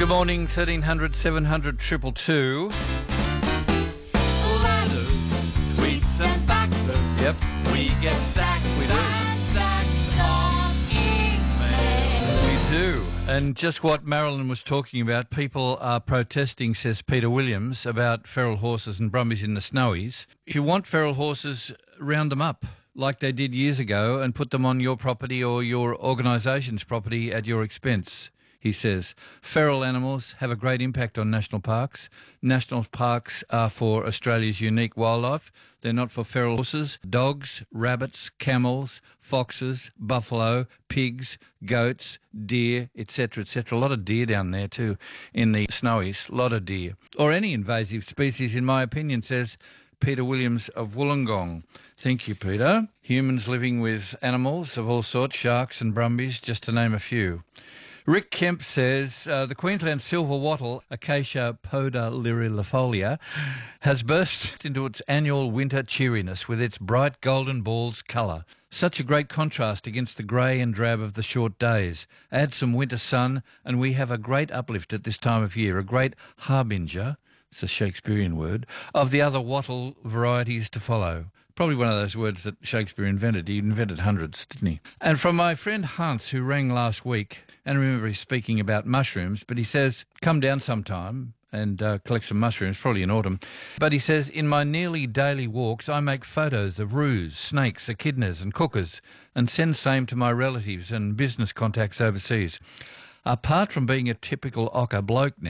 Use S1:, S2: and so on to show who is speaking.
S1: Good morning, 1300 700 222.
S2: Letters, tweets and faxes.
S1: Yep,
S2: We get stacks,
S1: We do.
S2: stacks of email.
S1: we do. And just what Marilyn was talking about, people are protesting, says Peter Williams, about feral horses and brumbies in the snowies. If you want feral horses, round them up like they did years ago and put them on your property or your organisation's property at your expense. He says, feral animals have a great impact on national parks. National parks are for Australia's unique wildlife. They're not for feral horses, dogs, rabbits, camels, foxes, buffalo, pigs, goats, deer, etc., etc. A lot of deer down there too in the snowies, a lot of deer. Or any invasive species, in my opinion, says Peter Williams of Wollongong. Thank you, Peter. Humans living with animals of all sorts, sharks and brumbies, just to name a few. Rick Kemp says the Queensland silver wattle, Acacia podalirifolia, has burst into its annual winter cheeriness with its bright golden balls colour. Such a great contrast against the grey and drab of the short days. Add some winter sun and we have a great uplift at this time of year, a great harbinger, it's a Shakespearean word, of the other wattle varieties to follow. Probably one of those words that Shakespeare invented. He invented hundreds, didn't he? And from my friend Hans, who rang last week, and remember he's speaking about mushrooms, but he says, come down sometime and collect some mushrooms, probably in autumn. But he says, in my nearly daily walks, I make photos of roos, snakes, echidnas and cookers and send same to my relatives and business contacts overseas. Apart from being a typical ochre bloke now,